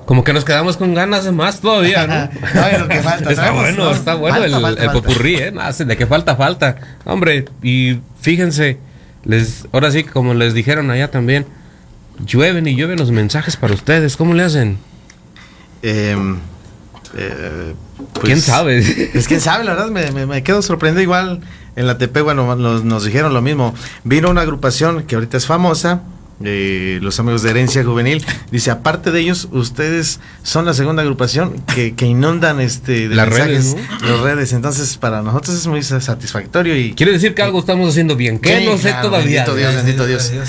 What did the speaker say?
Como que nos quedamos con ganas de más todavía, ¿no? No, lo que falta. Está bueno el popurrí, ¿eh? De que falta. Hombre, y fíjense, ahora sí, como les dijeron allá también, llueven y llueven los mensajes para ustedes. ¿Cómo le hacen? Pues, ¿quién sabe? Es quién sabe, la verdad me quedo sorprendido. Igual en la TP, bueno, nos dijeron lo mismo. Vino una agrupación que ahorita es famosa, los amigos de Herencia Juvenil. Dice, aparte de ellos, ustedes son la segunda agrupación que inundan de las mensajes, redes, ¿no? las redes. Entonces, para nosotros es muy satisfactorio. Y quiere decir que algo estamos haciendo bien. ¿Qué? Sí, no sé claro, todavía. Bendito Dios.